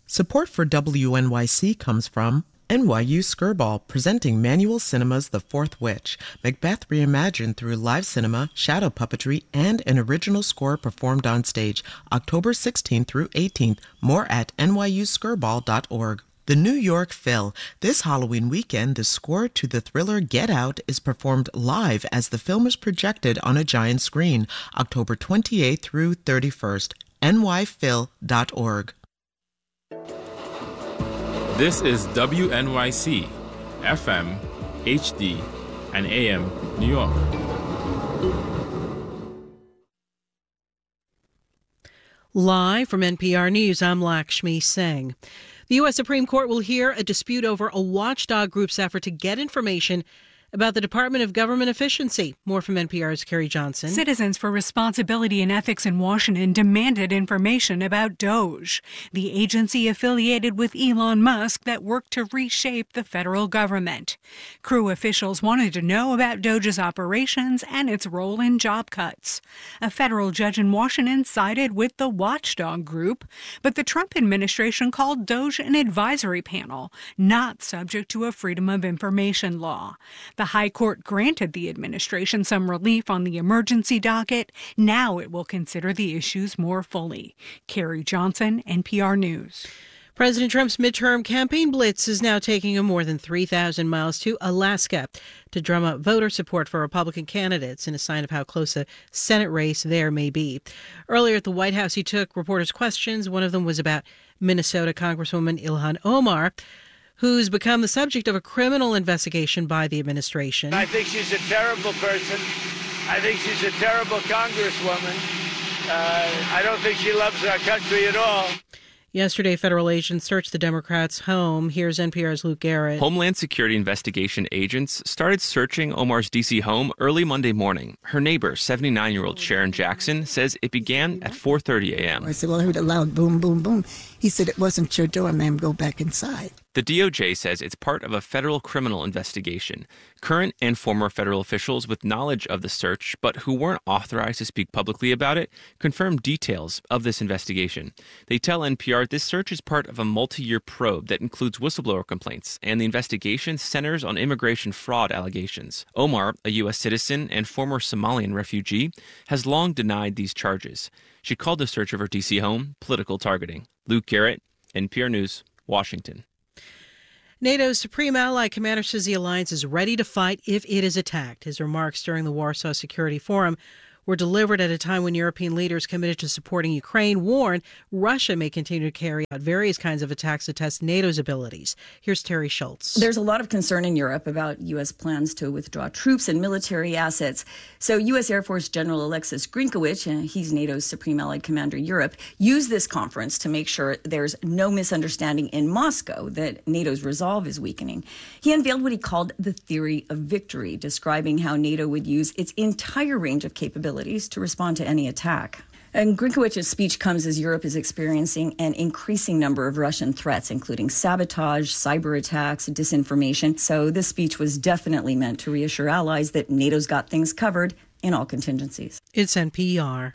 Support for WNYC comes from NYU Skirball, presenting Manual Cinema's The Fourth Witch, Macbeth reimagined through live cinema, shadow puppetry, and an original score performed on stage, October 16th through 18th. More at nyuskirball.org. The New York Phil. This Halloween weekend, the score to the thriller Get Out is performed live as the film is projected on a giant screen, October 28th through 31st. nyphil.org. This is WNYC, FM, HD, and AM, New York. Live from NPR News, I'm Lakshmi Singh. The U.S. Supreme Court will hear a dispute over a watchdog group's effort to get information about the Department of Government Efficiency. More from NPR's Carrie Johnson. Citizens for Responsibility and Ethics in Washington demanded information about DOGE, the agency affiliated with Elon Musk that worked to reshape the federal government. Crew officials wanted to know about DOGE's operations and its role in job cuts. A federal judge in Washington sided with the watchdog group, but the Trump administration called DOGE an advisory panel, not subject to a Freedom of Information law. The High Court granted the administration some relief on the emergency docket. Now it will consider the issues more fully. Carrie Johnson, NPR News. President Trump's midterm campaign blitz is now taking him more than 3,000 miles to Alaska to drum up voter support for Republican candidates in a sign of how close a Senate race there may be. Earlier at the White House, he took reporters' questions. One of them was about Minnesota Congresswoman Ilhan Omar, who's become the subject of a criminal investigation by the administration. I think she's a terrible person. I think she's a terrible congresswoman. I don't think she loves our country at all. Yesterday, federal agents searched the Democrats' home. Here's NPR's Luke Garrett. Homeland Security investigation agents started searching Omar's D.C. home early Monday morning. Her neighbor, 79-year-old Sharon Jackson, says it began at 4:30 a.m. I said, well, I heard a loud boom, boom, boom. He said, it wasn't your door, ma'am. Go back inside. The DOJ says it's part of a federal criminal investigation. Current and former federal officials with knowledge of the search, but who weren't authorized to speak publicly about it, confirmed details of this investigation. They tell NPR this search is part of a multi-year probe that includes whistleblower complaints, and the investigation centers on immigration fraud allegations. Omar, a U.S. citizen and former Somalian refugee, has long denied these charges. She called the search of her D.C. home political targeting. Luke Garrett, NPR News, Washington. NATO's Supreme Allied Commander says the alliance is ready to fight if it is attacked. His remarks during the Warsaw Security Forum were delivered at a time when European leaders committed to supporting Ukraine warned Russia may continue to carry out various kinds of attacks to test NATO's abilities. Here's Terry Schultz. There's a lot of concern in Europe about U.S. plans to withdraw troops and military assets. So U.S. Air Force General Alexis Grinkowicz, he's NATO's Supreme Allied Commander Europe, used this conference to make sure there's no misunderstanding in Moscow that NATO's resolve is weakening. He unveiled what he called the theory of victory, describing how NATO would use its entire range of capabilities to respond to any attack. And Grinkowicz's speech comes as Europe is experiencing an increasing number of Russian threats, including sabotage, cyber attacks, disinformation. So this speech was definitely meant to reassure allies that NATO's got things covered in all contingencies. It's NPR.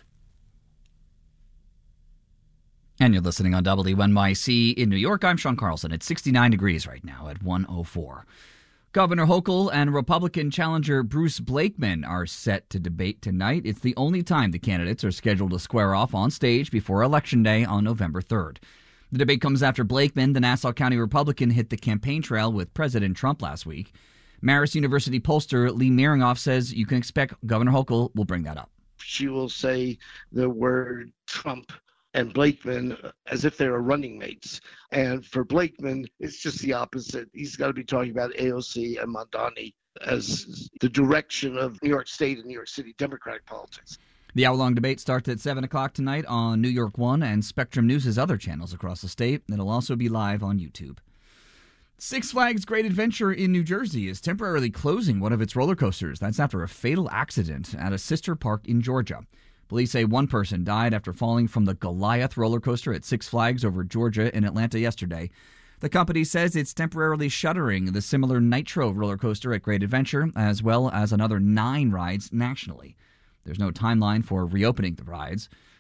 And you're listening on WNYC in New York. I'm Sean Carlson. It's 69 degrees right now at 104. Governor Hochul and Republican challenger Bruce Blakeman are set to debate tonight. It's the only time the candidates are scheduled to square off on stage before Election Day on November 3rd. The debate comes after Blakeman, the Nassau County Republican, hit the campaign trail with President Trump last week. Marist University pollster Lee Miringoff says you can expect Governor Hochul will bring that up. She will say the word Trump and Blakeman as if they were running mates. And for Blakeman, it's just the opposite. He's got to be talking about AOC and Mamdani as the direction of New York State and New York City Democratic politics. The hour-long debate starts at 7 o'clock tonight on New York One and Spectrum News' other channels across the state. It'll also be live on YouTube. Six Flags Great Adventure in New Jersey is temporarily closing one of its roller coasters. That's after a fatal accident at a sister park in Georgia. Police say one person died after falling from the Goliath roller coaster at Six Flags over Georgia in Atlanta yesterday. The company says it's temporarily shuttering the similar Nitro roller coaster at Great Adventure, as well as another 9 rides nationally. There's no timeline for reopening the rides.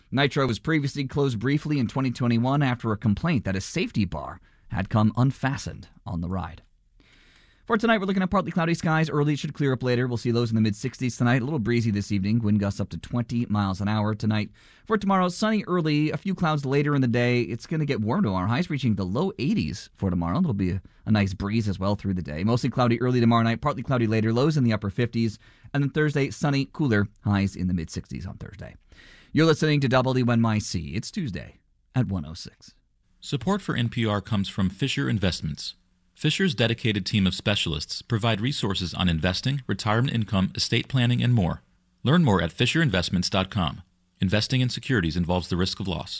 Nitro was previously closed briefly in 2021 after a complaint that a safety bar had come unfastened on the ride. For tonight, we're looking at partly cloudy skies. Early, it should clear up later. We'll see lows in the mid-60s tonight. A little breezy this evening. Wind gusts up to 20 miles an hour tonight. For tomorrow, sunny early, a few clouds later in the day. It's going to get warm tomorrow. Highs reaching the low 80s for tomorrow. It'll be a nice breeze as well through the day. Mostly cloudy early tomorrow night. Partly cloudy later. Lows in the upper 50s. And then Thursday, sunny, cooler. Highs in the mid-60s on Thursday. You're listening to WNYC. It's Tuesday at 1:06. Support for NPR comes from Fisher Investments. Fisher's dedicated team of specialists provide resources on investing, retirement income, estate planning, and more. Learn more at FisherInvestments.com. Investing in securities involves the risk of loss.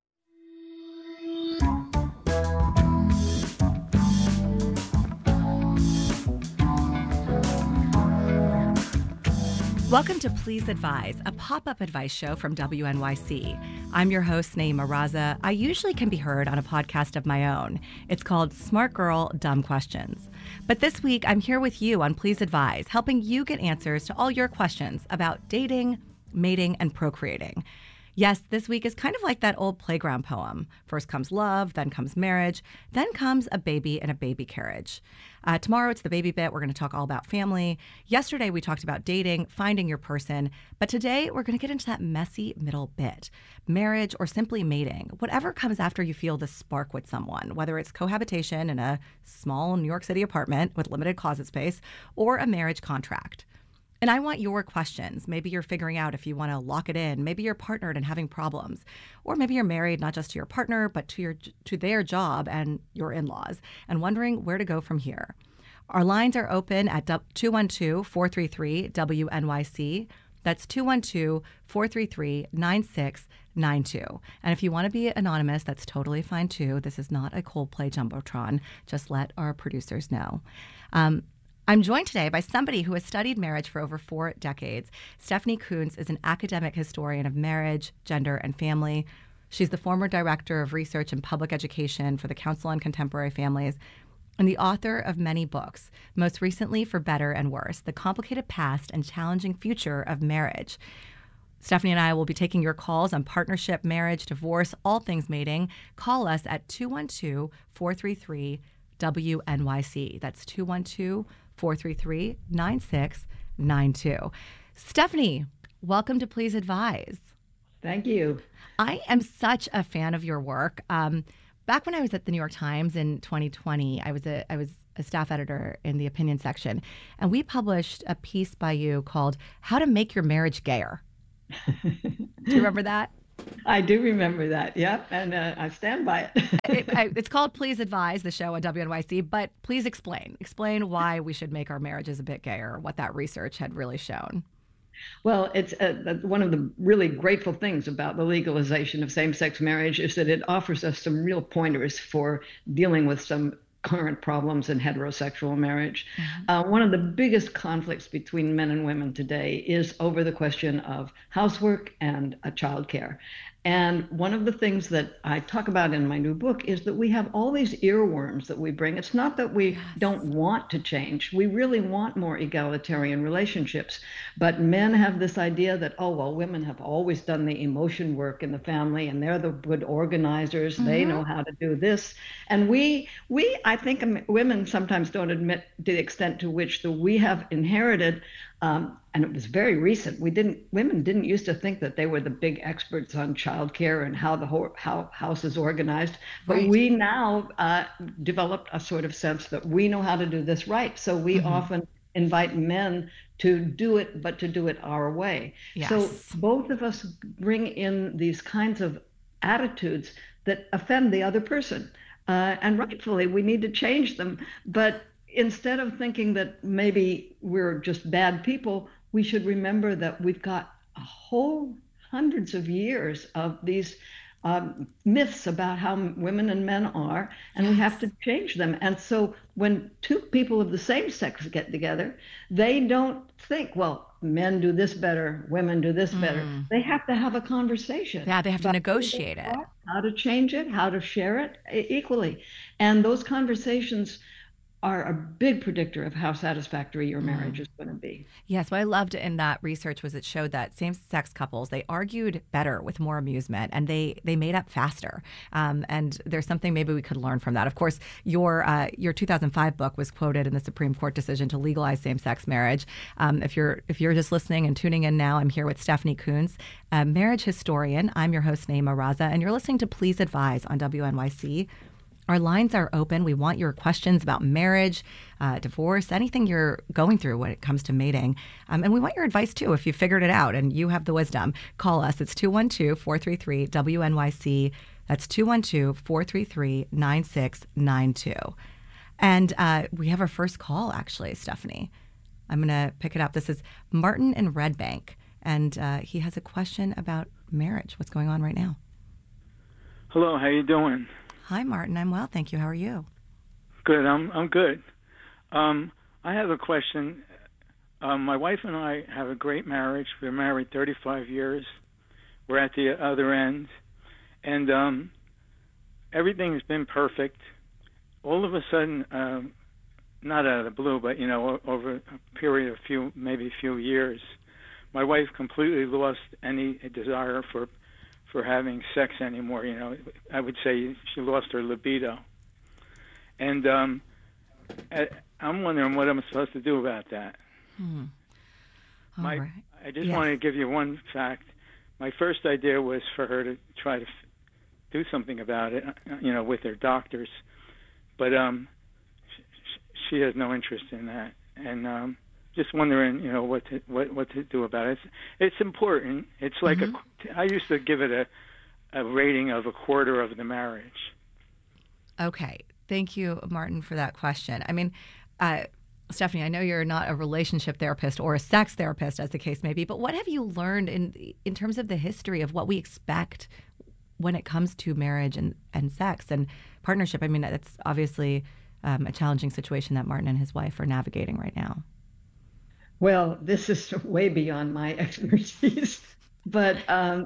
Welcome to Please Advise, a pop-up advice show from WNYC. I'm your host, Naima Raza. I usually can be heard on a podcast of my own. It's called Smart Girl, Dumb Questions. But this week, I'm here with you on Please Advise, helping you get answers to all your questions about dating, mating, and procreating. Yes, this week is kind of like that old playground poem. First comes love, then comes marriage, then comes a baby and a baby carriage. Tomorrow, it's the baby bit. We're going to talk all about family. Yesterday, we talked about dating, finding your person. But today, we're going to get into that messy middle bit, marriage or simply mating. Whatever comes after you feel the spark with someone, whether it's cohabitation in a small New York City apartment with limited closet space or a marriage contract. And I want your questions. Maybe you're figuring out if you want to lock it in. Maybe you're partnered and having problems. Or maybe you're married not just to your partner, but to their job and your in-laws, and wondering where to go from here. Our lines are open at 212-433-WNYC. That's 212-433-9692. And if you want to be anonymous, that's totally fine too. This is not a Coldplay Jumbotron. Just let our producers know. I'm joined today by somebody who has studied marriage for over 4 decades. Stephanie Coontz is an academic historian of marriage, gender, and family. She's the former director of research and public education for the Council on Contemporary Families and the author of many books, most recently For Better and Worse, The Complicated Past and Challenging Future of Marriage. Stephanie and I will be taking your calls on partnership, marriage, divorce, all things mating. Call us at 212-433-WNYC. That's 212-433-9692. Stephanie, welcome to Please Advise. Thank you. I am such a fan of your work. Back when I was at the New York Times in 2020, I was a staff editor in the opinion section, and we published a piece by you called How to Make Your Marriage Gayer. Do you remember that? I do remember that, yep, and I stand by it. It's called Please Advise, the show on WNYC, but please explain why we should make our marriages a bit gayer, what that research had really shown. Well, it's one of the really grateful things about the legalization of same-sex marriage is that it offers us some real pointers for dealing with some current problems in heterosexual marriage. Mm-hmm. One of the biggest conflicts between men and women today is over the question of housework and childcare. And one of the things that I talk about in my new book is that we have all these earworms that we bring. It's not that we don't want to change. We really want more egalitarian relationships. But men have this idea that, oh, well, women have always done the emotion work in the family, and they're the good organizers. Mm-hmm. They know how to do this. And I think women sometimes don't admit to the extent to which we have inherited, and it was very recent. Women didn't used to think that they were the big experts on childcare and how the house is organized. But right. We now developed a sort of sense that we know how to do this right. So we often invite men to do it, but to do it our way. Yes. So both of us bring in these kinds of attitudes that offend the other person. And rightfully, we need to change them. But instead of thinking that maybe we're just bad people, we should remember that we've got a whole hundreds of years of these myths about how women and men are, and we have to change them. And so when two people of the same sex get together, they don't think, well, men do this better, women do this better. They have to have a conversation. Yeah, they have to negotiate it. How to change it, how to share it equally. And those conversations are a big predictor of how satisfactory your marriage is going to be. Yes, what I loved in that research was it showed that same-sex couples, they argued better with more amusement, and they made up faster. And there's something maybe we could learn from that. Of course, your 2005 book was quoted in the Supreme Court decision to legalize same-sex marriage. If you're just listening and tuning in now, I'm here with Stephanie Coontz, a marriage historian. I'm your host, Naima Raza, and you're listening to Please Advise on WNYC. Our lines are open. We want your questions about marriage, divorce, anything you're going through when it comes to mating. And we want your advice, too, if you figured it out and you have the wisdom. Call us. It's 212-433-WNYC. That's 212-433-9692. And we have our first call, actually, Stephanie. I'm going to pick it up. This is Martin in Red Bank, and he has a question about marriage. What's going on right now? Hello, how you doing? Hi, Martin. I'm well, thank you. How are you? Good. I'm good. I have a question. My wife and I have a great marriage. We're married 35 years. We're at the other end, and everything has been perfect. All of a sudden, not out of the blue, but over a period of maybe a few years, my wife completely lost any desire for having sex anymore. I would say she lost her libido. And I'm wondering what I'm supposed to do about that. Right. I just want to give you one fact. My first idea was for her to try to do something about it, with her doctors. But she has no interest in that. And just wondering, what to do about it. It's important. It's like I used to give it a rating of a quarter of the marriage. Okay. Thank you, Martin, for that question. I mean, Stephanie, I know you're not a relationship therapist or a sex therapist, as the case may be, but what have you learned in terms of the history of what we expect when it comes to marriage and sex and partnership? I mean, it's obviously a challenging situation that Martin and his wife are navigating right now. Well, this is way beyond my expertise, but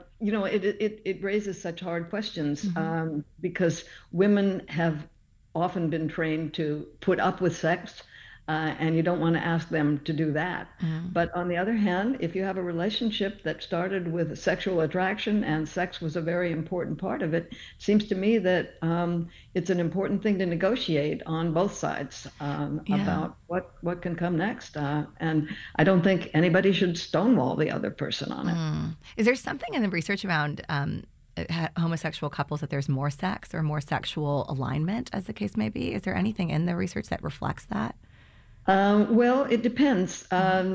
it raises such hard questions because women have often been trained to put up with sex, and you don't want to ask them to do that. But on the other hand, if you have a relationship that started with sexual attraction and sex was a very important part of it, it seems to me that it's an important thing to negotiate on both sides about what can come next. And I don't think anybody should stonewall the other person on it. Is there something in the research around homosexual couples that there's more sex or more sexual alignment, as the case may be? Is there anything in the research that reflects that? Well, it depends.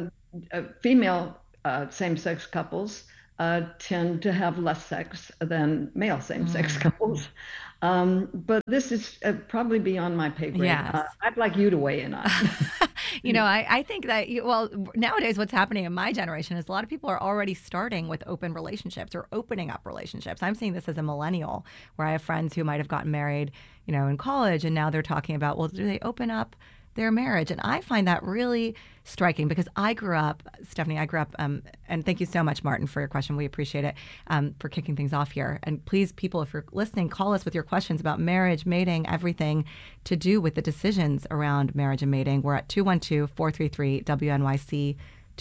Female same-sex couples tend to have less sex than male same-sex couples. But this is probably beyond my pay grade. Yes. I'd like you to weigh in on it. I think that, nowadays what's happening in my generation is a lot of people are already starting with open relationships or opening up relationships. I'm seeing this as a millennial where I have friends who might have gotten married, in college, and now they're talking about, well, do they open up their marriage? And I find that really striking because Stephanie, and thank you so much, Martin, for your question. We appreciate it, for kicking things off here. And please, people, if you're listening, call us with your questions about marriage, mating, everything to do with the decisions around marriage and mating. We're at 212-433-WNYC,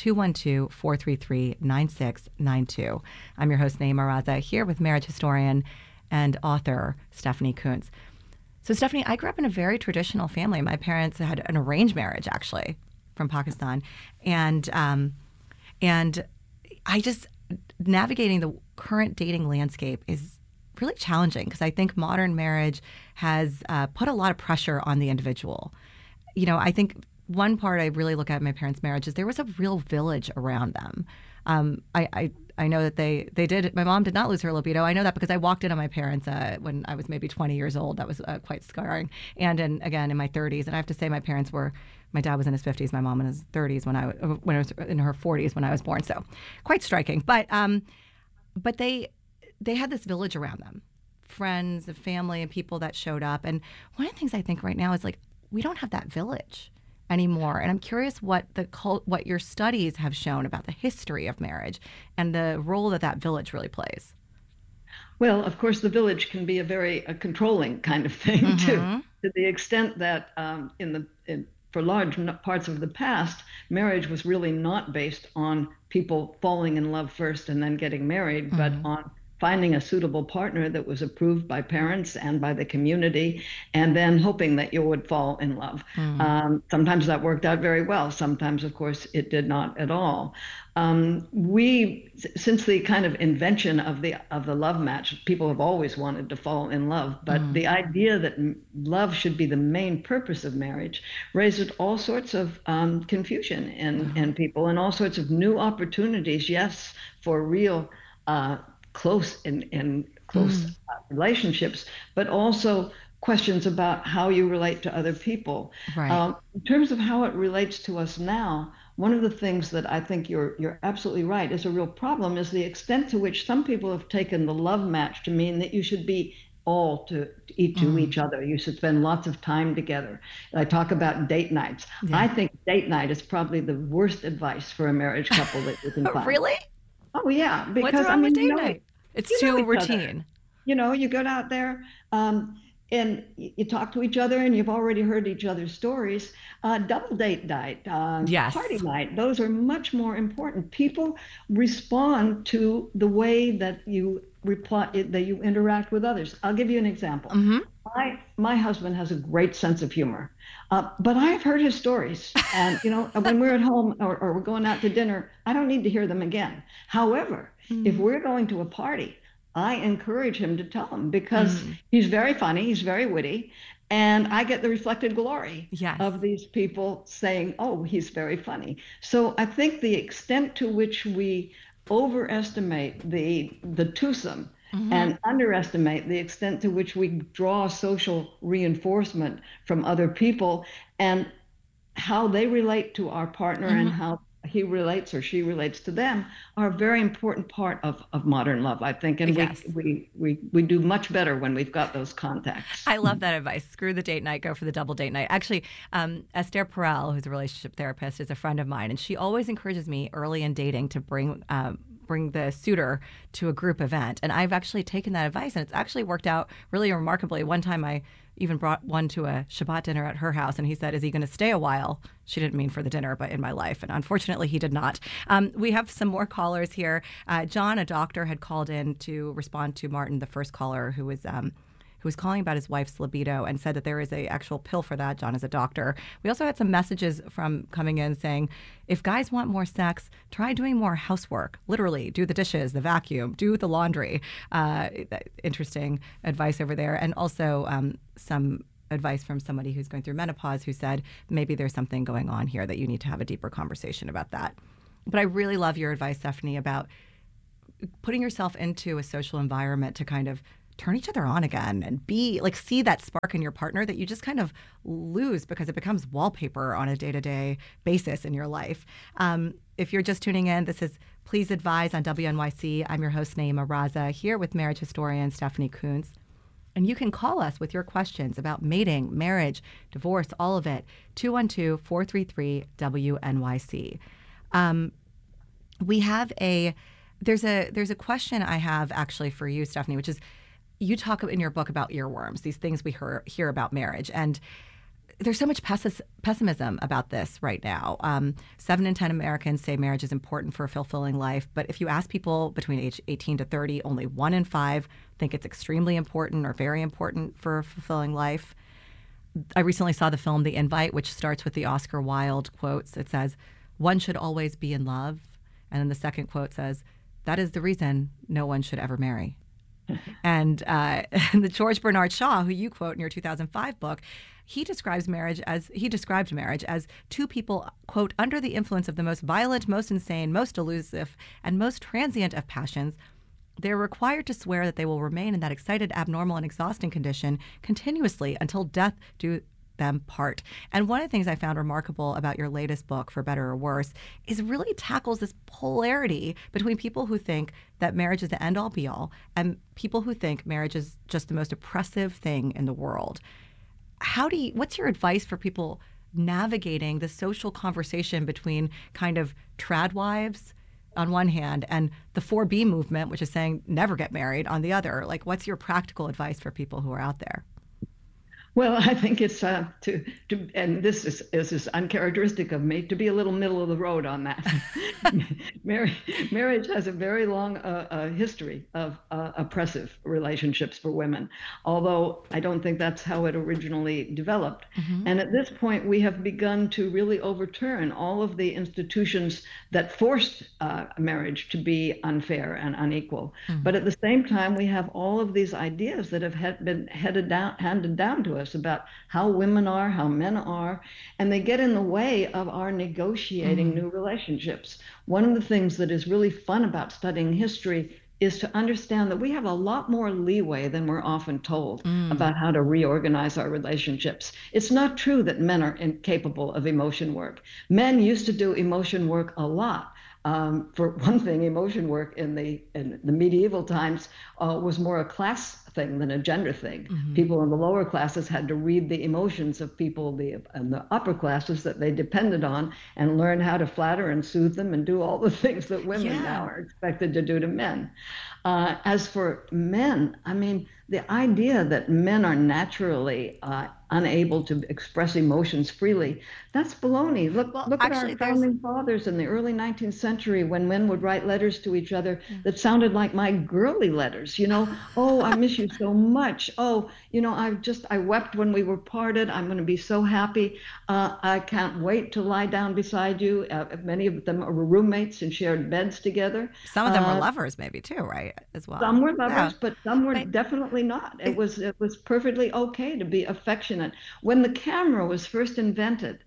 212-433-9692. I'm your host, Naima Raza, here with marriage historian and author Stephanie Coontz. So, Stephanie, I grew up in a very traditional family. My parents had an arranged marriage, actually, from Pakistan. And I just, navigating the current dating landscape is really challenging because I think modern marriage has put a lot of pressure on the individual. I think one part I really look at in my parents' marriage is there was a real village around them. I know that they did. My mom did not lose her libido. I know that because I walked in on my parents when I was maybe 20 years old. That was quite scarring. And again, in my 30s. And I have to say my dad was in his 50s, my mom in his 30s when I was in her 40s when I was born. So quite striking. But they had this village around them, friends, family, and people that showed up. And one of the things I think right now is we don't have that village anymore. And I'm curious what your studies have shown about the history of marriage and the role that village really plays. Well, of course, the village can be a very controlling kind of thing too, to the extent that for large parts of the past, marriage was really not based on people falling in love first and then getting married, but on finding a suitable partner that was approved by parents and by the community, and then hoping that you would fall in love. Sometimes that worked out very well. Sometimes, of course, it did not at all. Since the kind of invention of the love match, people have always wanted to fall in love, but the idea that love should be the main purpose of marriage raises all sorts of confusion in people, and all sorts of new opportunities, yes, for real close relationships, but also questions about how you relate to other people. Right. In terms of how it relates to us now, one of the things that I think you're absolutely right is a real problem is the extent to which some people have taken the love match to mean that you should be all to each other. You should spend lots of time together. I talk about date nights. Yeah. I think date night is probably the worst advice for a marriage couple that you can find. Really? Oh yeah, because what's wrong with date night? It's too routine. You go out there and you talk to each other, and you've already heard each other's stories. Double date night, yes. Party night, those are much more important. People respond to the way that you interact with others. I'll give you an example. My husband has a great sense of humor, but I've heard his stories, and when we're at home or we're going out to dinner, I don't need to hear them again. However, if we're going to a party, I encourage him to tell them, because he's very funny, he's very witty, and I get the reflected glory of these people saying, oh, he's very funny. So I think the extent to which we overestimate the twosome and underestimate the extent to which we draw social reinforcement from other people and how they relate to our partner and how he relates or she relates to them are a very important part of modern love, I think. And we do much better when we've got those contacts. I love that advice. Screw the date night, go for the double date night. Actually, Esther Perel, who's a relationship therapist, is a friend of mine, and she always encourages me early in dating to bring the suitor to a group event. And I've actually taken that advice, and it's actually worked out really remarkably. One time I even brought one to a Shabbat dinner at her house, and he said, is he going to stay a while? She didn't mean for the dinner, but in my life. And unfortunately, he did not. We have some more callers here. John, a doctor, had called in to respond to Martin, the first caller, who was calling about his wife's libido, and said that there is a actual pill for that. John is a doctor. We also had some messages from coming in saying, if guys want more sex, try doing more housework. Literally, do the dishes, the vacuum, do the laundry. Interesting advice over there. And also some advice from somebody who's going through menopause who said, maybe there's something going on here that you need to have a deeper conversation about that. But I really love your advice, Stephanie, about putting yourself into a social environment to kind of turn each other on again and see that spark in your partner that you just kind of lose because it becomes wallpaper on a day-to-day basis in your life. If you're just tuning in, this is Please Advise on WNYC. I'm your host, Naima Raza, here with marriage historian Stephanie Coontz. And you can call us with your questions about mating, marriage, divorce, all of it, 212-433-WNYC. There's a question I have actually for you, Stephanie, which is, you talk in your book about earworms, these things we hear about marriage. And there's so much pessimism about this right now. 7 in 10 Americans say marriage is important for a fulfilling life. But if you ask people between age 18 to 30, only 1 in 5 think it's extremely important or very important for a fulfilling life. I recently saw the film The Invite, which starts with the Oscar Wilde quotes. It says, "One should always be in love." And then the second quote says, "That is the reason no one should ever marry." And the George Bernard Shaw, who you quote in your 2005 book, he described marriage as two people, quote, under the influence of the most violent, most insane, most elusive, and most transient of passions. They're required to swear that they will remain in that excited, abnormal, and exhausting condition continuously until death do them part. And one of the things I found remarkable about your latest book, For Better or Worse, is really tackles this polarity between people who think that marriage is the end-all be-all and people who think marriage is just the most oppressive thing in the world. What's your advice for people navigating the social conversation between kind of trad wives on one hand and the 4B movement, which is saying never get married, on the other. Like, what's your practical advice for people who are out there? Well, I think it's and this is uncharacteristic of me, to be a little middle of the road on that. Marriage has a very long history of oppressive relationships for women, although I don't think that's how it originally developed. And at this point, we have begun to really overturn all of the institutions that forced marriage to be unfair and unequal. But at the same time, we have all of these ideas that have been handed down to us about how women are, how men are, and they get in the way of our negotiating new relationships. One of the things that is really fun about studying history is to understand that we have a lot more leeway than we're often told about how to reorganize our relationships. It's not true that men are incapable of emotion work. Men used to do emotion work a lot. For one thing, emotion work in the medieval times was more a class thing than a gender thing. People in the lower classes had to read the emotions of people in the upper classes that they depended on and learn how to flatter and soothe them and do all the things that women now are expected to do to men. As for men, I mean, the idea that men are naturally unable to express emotions freely, that's baloney. Look at our founding fathers in the early 19th century when men would write letters to each other that sounded like my girly letters, you know, oh, I miss you so much. Oh, you know, I wept when we were parted. I'm going to be so happy. I can't wait to lie down beside you. Many of them were roommates and shared beds together. Some of them were lovers maybe too, right, as well? Some were lovers, but some were definitely not. It was perfectly okay to be affectionate. When the camera was first invented,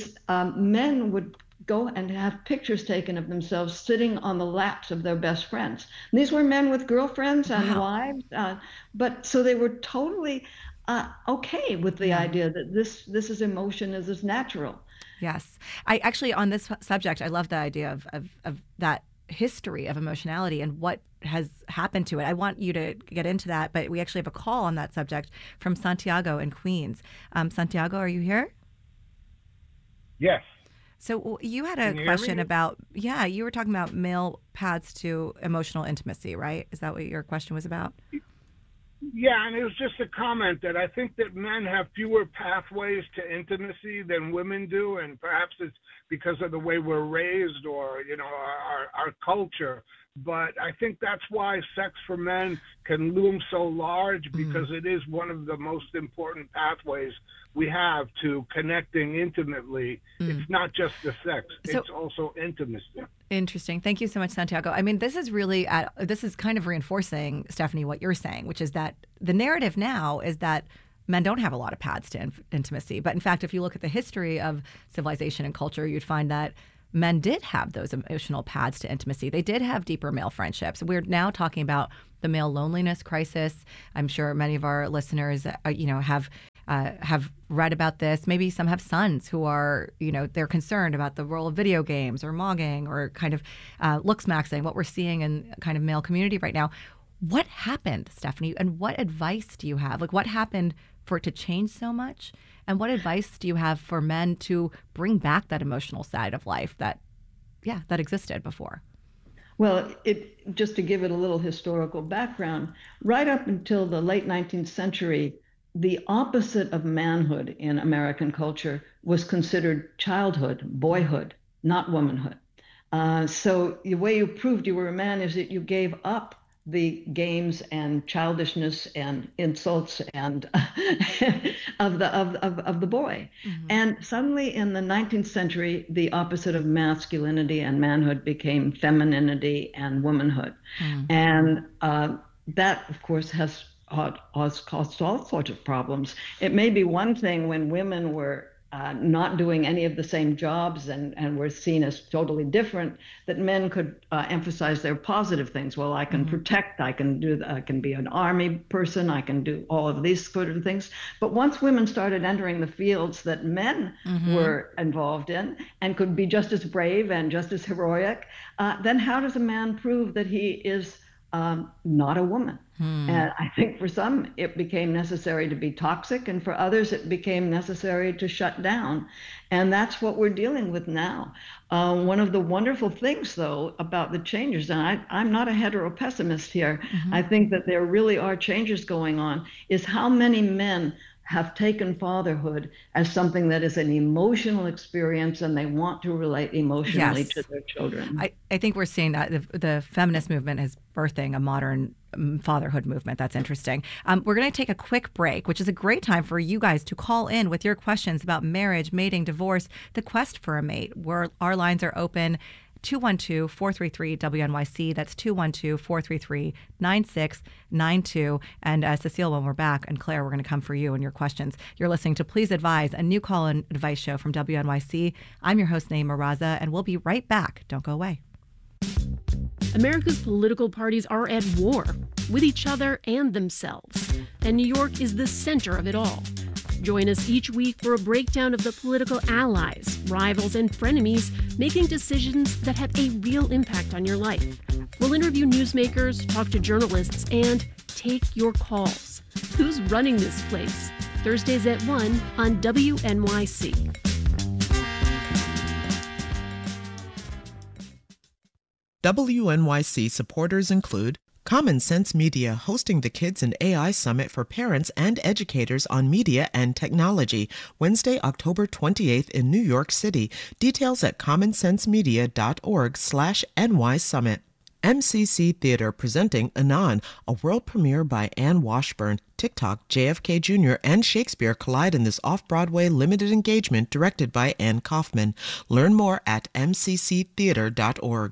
men would go and have pictures taken of themselves sitting on the laps of their best friends. And these were men with girlfriends and wives, but so they were totally okay with the idea that this is emotion, is natural. Yes, I actually, on this subject, I love the idea of that history of emotionality and what has happened to it. I want you to get into that, but we actually have a call on that subject from Santiago in Queens. Santiago, are you here? Yes. So you had a question about, you were talking about male paths to emotional intimacy, right? Is that what your question was about? Yeah, and it was just a comment that I think that men have fewer pathways to intimacy than women do, and perhaps it's because of the way we're raised or, you know, our culture. But I think that's why sex for men can loom so large, because it is one of the most important pathways we have to connecting intimately. It's not just the sex, it's also intimacy. Interesting. Thank you so much, Santiago. I mean, this is kind of reinforcing, Stephanie, what you're saying, which is that the narrative now is that men don't have a lot of paths to intimacy. But in fact, if you look at the history of civilization and culture, you'd find that men did have those emotional paths to intimacy. They did have deeper male friendships. We're now talking about the male loneliness crisis. I'm sure many of our listeners, have read about this. Maybe some have sons who are, they're concerned about the role of video games or mogging or kind of looks maxing, what we're seeing in kind of male community right now. What happened, Stephanie, and what advice do you have? Like, what happened for it to change so much? And what advice do you have for men to bring back that emotional side of life that existed before? Well, just to give it a little historical background, right up until the late 19th century, the opposite of manhood in American culture was considered childhood, boyhood, not womanhood. So the way you proved you were a man is that you gave up the games and childishness and insults and of the boy. And suddenly in the 19th century, the opposite of masculinity and manhood became femininity and womanhood. And that, of course, has caused all sorts of problems. It may be one thing when women were not doing any of the same jobs and were seen as totally different, that men could emphasize their positive things. Well, I can protect, I can be an army person, I can do all of these sort of things. But once women started entering the fields that men were involved in and could be just as brave and just as heroic, then how does a man prove that he is not a woman. And I think for some, it became necessary to be toxic, and for others, it became necessary to shut down. And that's what we're dealing with now. One of the wonderful things, though, about the changes, and I'm not a heteropessimist here, I think that there really are changes going on, is how many men have taken fatherhood as something that is an emotional experience, and they want to relate emotionally to their children. I think we're seeing that the feminist movement is birthing a modern fatherhood movement. That's interesting. We're going to take a quick break, which is a great time for you guys to call in with your questions about marriage, mating, divorce, the quest for a mate. Our lines are open. 212-433-WNYC. That's 212-433-9692. And Cecile, when we're back, and Claire, we're going to come for you and your questions. You're listening to Please Advise, a new call-in advice show from WNYC. I'm your host, Naima Raza, and we'll be right back. Don't go away. America's political parties are at war with each other and themselves, and New York is the center of it all. Join us each week for a breakdown of the political allies, rivals, and frenemies making decisions that have a real impact on your life. We'll interview newsmakers, talk to journalists, and take your calls. Who's running this place? Thursdays at 1 on WNYC. WNYC supporters include Common Sense Media, hosting the Kids and AI Summit for parents and educators on media and technology, Wednesday, October 28th in New York City. Details at commonsensemedia.org/NY Summit. MCC Theater presenting Anon, a world premiere by Anne Washburn. TikTok, JFK Jr., and Shakespeare collide in this off-Broadway limited engagement directed by Anne Kaufman. Learn more at mcctheater.org.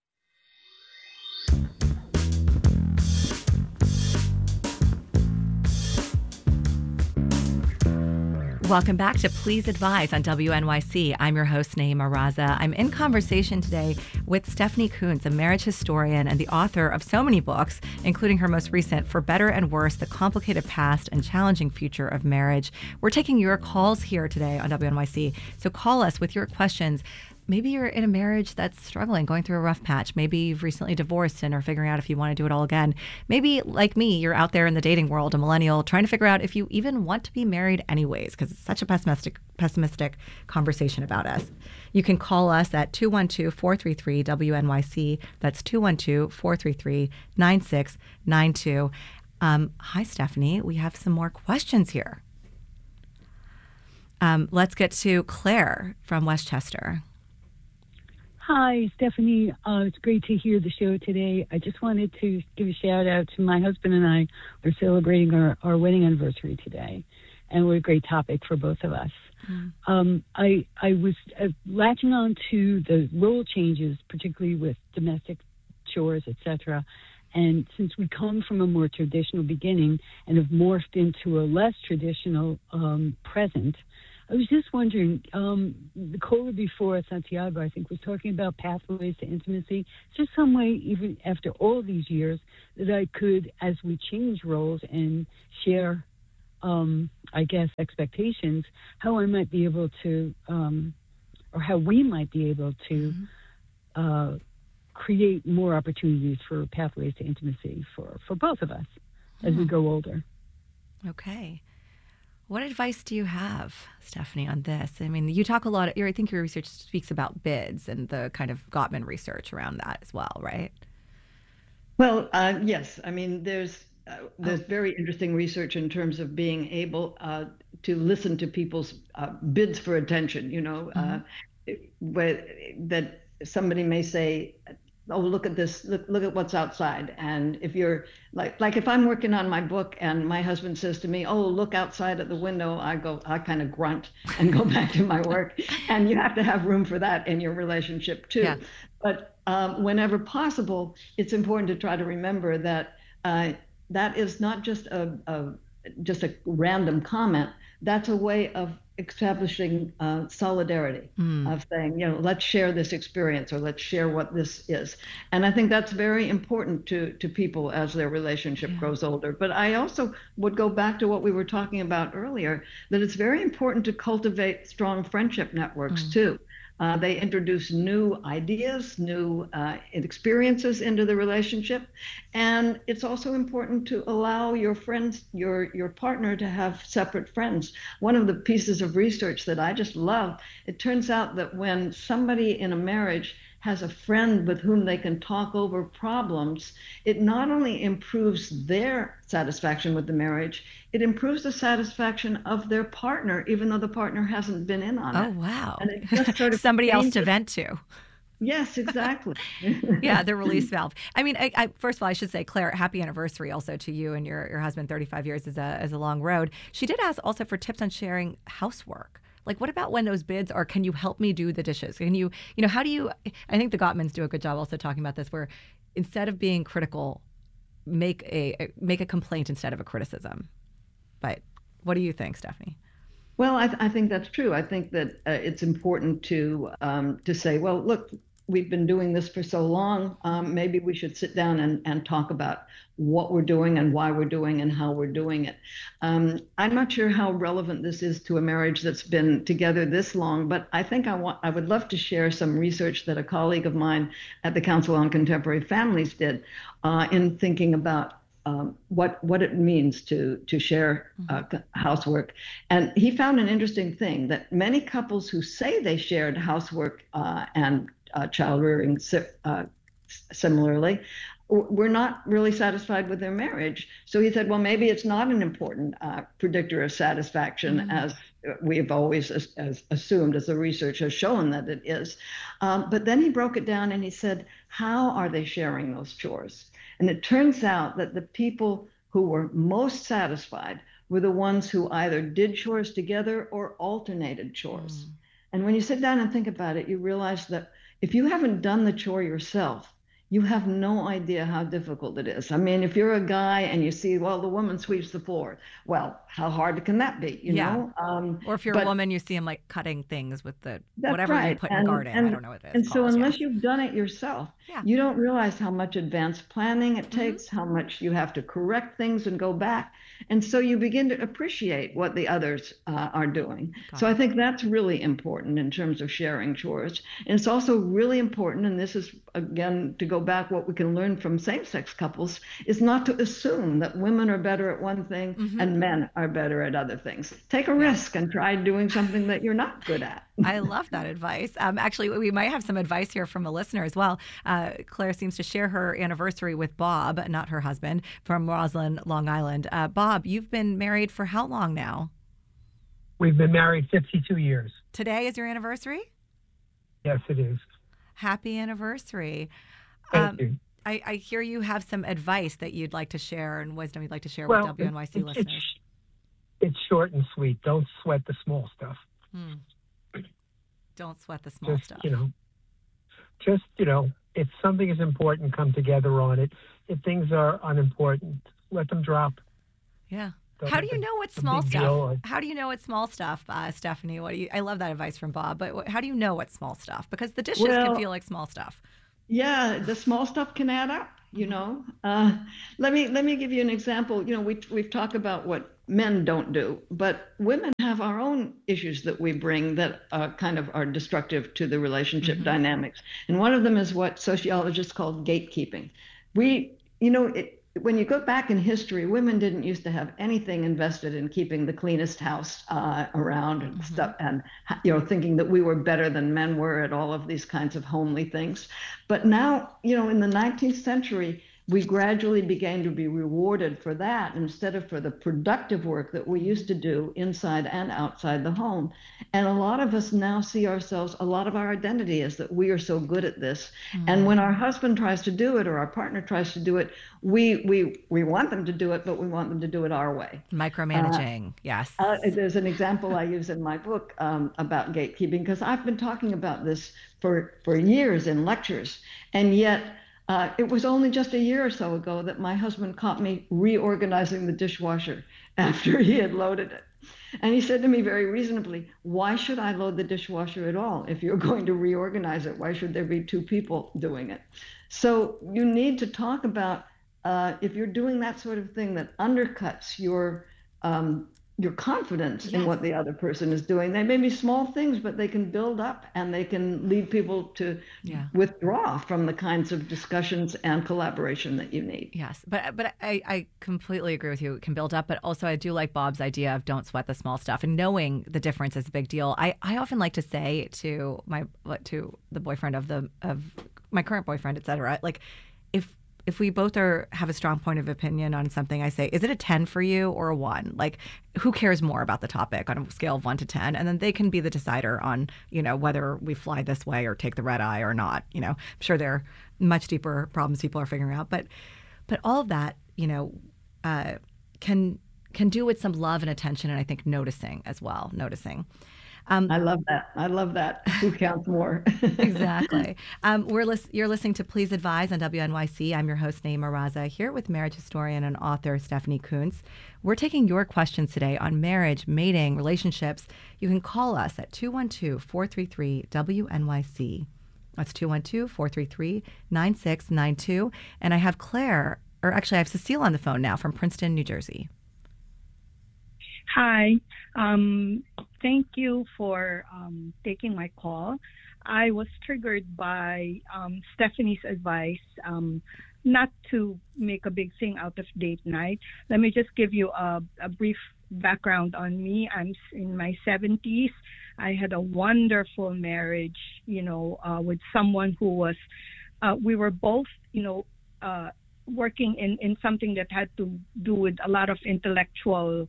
Welcome back to Please Advise on WNYC. I'm your host, Naima Raza. I'm in conversation today with Stephanie Coontz, a marriage historian and the author of so many books, including her most recent, For Better and Worse, The Complicated Past and Challenging Future of Marriage. We're taking your calls here today on WNYC, so call us with your questions. Maybe you're in a marriage that's struggling, going through a rough patch. Maybe you've recently divorced and are figuring out if you want to do it all again. Maybe, like me, you're out there in the dating world, a millennial, trying to figure out if you even want to be married anyways, because it's such a pessimistic conversation about us. You can call us at 212-433-WNYC. That's 212-433-9692. Hi, Stephanie. We have some more questions here. Let's get to Claire from Westchester. Hi, Stephanie. It's great to hear the show today. I just wanted to give a shout out to my husband and I. We're celebrating our wedding anniversary today, and what a great topic for both of us. I was latching on to the role changes, particularly with domestic chores, etc. And since we come from a more traditional beginning and have morphed into a less traditional present, I was just wondering, the caller before, Santiago, I think, was talking about pathways to intimacy. Is there some way, even after all these years, that I could, as we change roles and share, I guess, expectations, how I might be able to, or how we might be able to create more opportunities for pathways to intimacy for both of us as we grow older. Okay. What advice do you have, Stephanie, on this? I mean, you talk a lot, I think your research speaks about bids and the kind of Gottman research around that as well, right? Well, yes. I mean, there's very interesting research in terms of being able to listen to people's bids for attention, that somebody may say, oh, look at this, look at what's outside. And if you're like if I'm working on my book and my husband says to me, oh, look outside at the window, I kind of grunt and go back to my work. And you have to have room for that in your relationship too. Yeah. But whenever possible, it's important to try to remember that that is not just a random comment. That's a way of establishing solidarity, of saying, let's share this experience, or let's share what this is. And I think that's very important to people as their relationship grows older. But I also would go back to what we were talking about earlier, that it's very important to cultivate strong friendship networks too. They introduce new ideas, new experiences into the relationship. And it's also important to allow your friends, your partner, to have separate friends. One of the pieces of research that I just love, it turns out that when somebody in a marriage has a friend with whom they can talk over problems, it not only improves their satisfaction with the marriage, it improves the satisfaction of their partner, even though the partner hasn't been in on it. Oh, wow. And it just sort of somebody else to vent to. Yes, exactly. Yeah, the release valve. I mean, I first of all, I should say, Claire, happy anniversary also to you and your husband. 35 years is a long road. She did ask also for tips on sharing housework. Like, what about when those bids are, can you help me do the dishes? Can you how do you, I think the Gottmans do a good job also talking about this, where instead of being critical, make a complaint instead of a criticism. But what do you think, Stephanie? Well, I think that's true. I think that it's important to say, well, look, we've been doing this for so long. Maybe we should sit down and talk about what we're doing and why we're doing and how we're doing it. I'm not sure how relevant this is to a marriage that's been together this long, but I think I would love to share some research that a colleague of mine at the Council on Contemporary Families did in thinking about what it means to share housework. And he found an interesting thing, that many couples who say they shared housework and child rearing similarly were not really satisfied with their marriage. So he said, well, maybe it's not an important predictor of satisfaction as we have always assumed, as the research has shown that it is. But then he broke it down and he said, how are they sharing those chores? And it turns out that the people who were most satisfied were the ones who either did chores together or alternated chores. And when you sit down and think about it, you realize that if you haven't done the chore yourself, you have no idea how difficult it is. I mean, if you're a guy and you see, well, the woman sweeps the floor, well, how hard can that be, you know? Or if you're a woman, you see them like cutting things with the whatever you put in the garden. I don't know what it is. And so unless you've done it yourself, you don't realize how much advanced planning it takes, how much you have to correct things and go back. And so you begin to appreciate what the others are doing. So I think that's really important in terms of sharing chores. And it's also really important, and this is, again, to go back, what we can learn from same-sex couples is not to assume that women are better at one thing and men are better at other things. Take a risk and try doing something that you're not good at. I love that advice. Actually, we might have some advice here from a listener as well. Claire seems to share her anniversary with Bob, not her husband, from Roslyn, Long Island. Bob, you've been married for how long now? We've been married 52 years. Today is your anniversary? Yes, it is. Happy anniversary. Thank you. I hear you have some advice that you'd like to share and wisdom you'd like to share with WNYC listeners. It's short and sweet. Don't sweat the small stuff. Don't sweat the small stuff. If something is important, come together on it. If things are unimportant, let them drop. Yeah. How do you know what's small stuff? How do you know it's small stuff, Stephanie? I love that advice from Bob, but how do you know what's small stuff? Because the dishes can feel like small stuff. Yeah, the small stuff can add up, you know. Let me give you an example. You know, we've talked about what men don't do, but women have our own issues that we bring that kind of are destructive to the relationship dynamics. And one of them is what sociologists call gatekeeping. When you go back in history, women didn't used to have anything invested in keeping the cleanest house around and stuff, and thinking that we were better than men were at all of these kinds of homely things. But now, in the 19th century, we gradually began to be rewarded for that instead of for the productive work that we used to do inside and outside the home. And a lot of us now see ourselves, a lot of our identity is that we are so good at this. And when our husband tries to do it or our partner tries to do it, we want them to do it, but we want them to do it our way. Micromanaging, yes. There's an example I use in my book about gatekeeping, because I've been talking about this for years in lectures, and yet it was only just a year or so ago that my husband caught me reorganizing the dishwasher after he had loaded it. And he said to me very reasonably, why should I load the dishwasher at all? If you're going to reorganize it, why should there be two people doing it? So you need to talk about if you're doing that sort of thing that undercuts your your confidence in what the other person is doing. They may be small things, but they can build up and they can lead people to withdraw from the kinds of discussions and collaboration that you need. Yes, but I completely agree with you. It can build up, but also I do like Bob's idea of don't sweat the small stuff, and knowing the difference is a big deal. I often like to say to the boyfriend of my current boyfriend, et cetera, like if we both have a strong point of opinion on something, I say, is it a 10 for you or a 1? Like, who cares more about the topic on a scale of 1 to 10? And then they can be the decider on, whether we fly this way or take the red eye or not. I'm sure there are much deeper problems people are figuring out. But all of that, can do with some love and attention, and I think noticing as well. I love that. Who counts more? Exactly. You're listening to Please Advise on WNYC. I'm your host, Naima Raza, here with marriage historian and author Stephanie Coontz. We're taking your questions today on marriage, mating, relationships. You can call us at 212-433-WNYC. That's 212-433-9692. And I have I have Cecile on the phone now from Princeton, New Jersey. Hi. Thank you for taking my call. I was triggered by Stephanie's advice not to make a big thing out of date night. Let me just give you a brief background on me. I'm in my 70s. I had a wonderful marriage, with someone who was, we were both, working in something that had to do with a lot of intellectual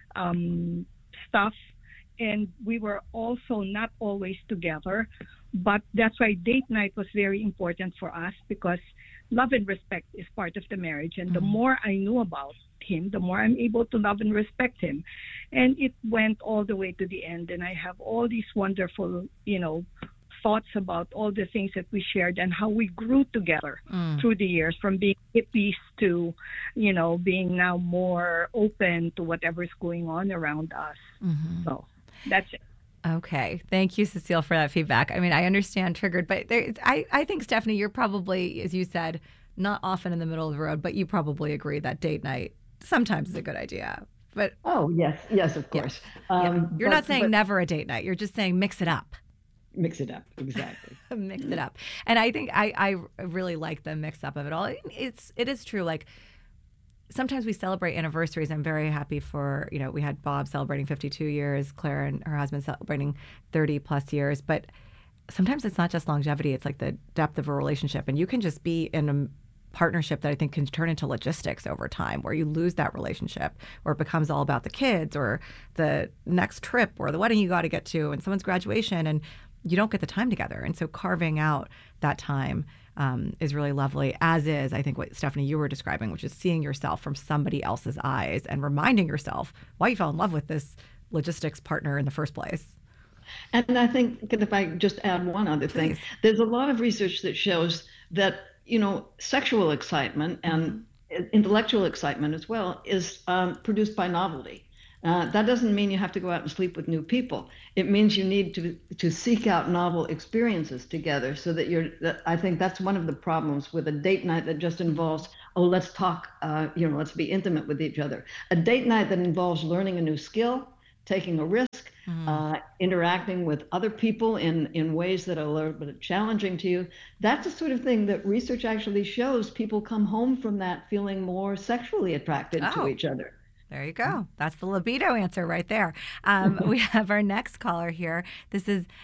stuff, and we were also not always together, but that's why date night was very important for us, because love and respect is part of the marriage, and the more I knew about him, the more I'm able to love and respect him, and it went all the way to the end. And I have all these wonderful thoughts about all the things that we shared and how we grew together through the years, from being hippies to, being now more open to whatever's going on around us. So that's it. Okay. Thank you, Cecile, for that feedback. I mean, I understand triggered, but I think, Stephanie, you're probably, as you said, not often in the middle of the road, but you probably agree that date night sometimes is a good idea. But yes, of course. You're not saying never a date night. You're just saying mix it up. Mix it up, exactly. Mix it up. And I think I really like the mix up of it all. It is true. Like, sometimes we celebrate anniversaries. I'm very happy for, we had Bob celebrating 52 years, Claire and her husband celebrating 30 plus years. But sometimes it's not just longevity. It's like the depth of a relationship. And you can just be in a partnership that I think can turn into logistics over time, where you lose that relationship, or it becomes all about the kids or the next trip or the wedding you got to get to and someone's graduation, and you don't get the time together. And so carving out that time is really lovely, as is, I think, what Stephanie, you were describing, which is seeing yourself from somebody else's eyes and reminding yourself why you fell in love with this logistics partner in the first place. And I think, if I just add one other thing, there's a lot of research that shows that, sexual excitement and intellectual excitement as well is produced by novelty. That doesn't mean you have to go out and sleep with new people. It means you need to seek out novel experiences together, so that I think that's one of the problems with a date night that just involves, let's talk, let's be intimate with each other. A date night that involves learning a new skill, taking a risk, interacting with other people in ways that are a little bit challenging to you. That's the sort of thing that research actually shows people come home from that feeling more sexually attracted to each other. There you go. That's the libido answer right there. We have our next caller here. This is